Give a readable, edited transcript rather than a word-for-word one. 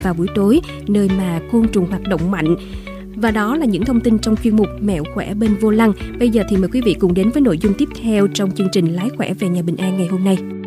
vào buổi tối, nơi mà côn trùng hoạt động mạnh. Và đó là những thông tin trong chuyên mục Mẹo khỏe bên vô lăng. Bây giờ thì mời quý vị cùng đến với nội dung tiếp theo trong chương trình Lái khỏe về nhà bình an ngày hôm nay.